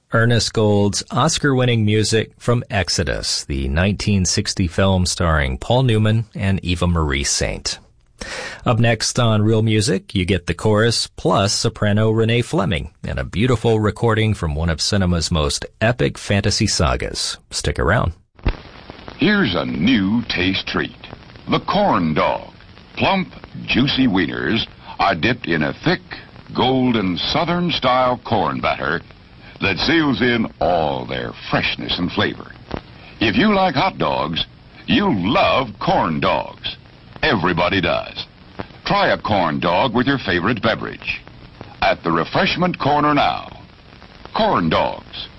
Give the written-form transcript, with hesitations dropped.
Ernest Gold's Oscar-winning music from Exodus, the 1960 film starring Paul Newman and Eva Marie Saint. Up next on Real Music, you get the chorus plus soprano Renee Fleming and a beautiful recording from one of cinema's most epic fantasy sagas. Stick around. Here's a new taste treat. The corn dog. Plump, juicy wieners are dipped in a thick, golden Southern-style corn batter that seals in all their freshness and flavor. If you like hot dogs, you'll love corn dogs. Everybody does. Try a corn dog with your favorite beverage. At the refreshment corner now. Corn dogs.